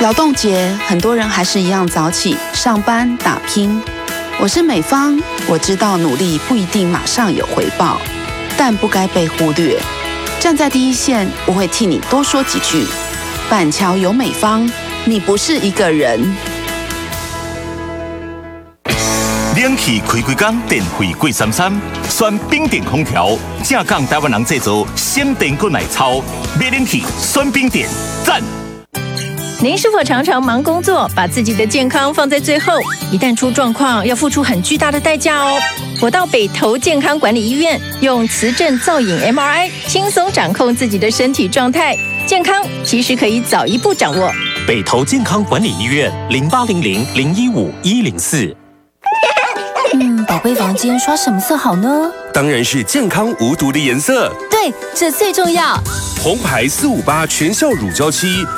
劳动节，很多人还是一样早起上班打拼。我是美芳，我知道努力不一定马上有回报，但不该被忽略。站在第一线，我会替你多说几句。板桥有美芳，你不是一个人。 冷气开几工，电费贵33，选冰点空调，正港台湾人制造，省电过耐操。买冷气选冰点，赞！ 您是否常常忙工作，把自己的健康放在最后？一旦出状况，要付出很巨大的代价哦。我到北投健康管理医院，用磁振造影 MRI 轻松掌控自己的身体状态，健康其实可以早一步掌握。 北投健康管理医院0800-015-104。 宝贝房间刷什么色好呢？ 当然是健康无毒的颜色。 对，这最重要。 红牌458全效乳胶漆，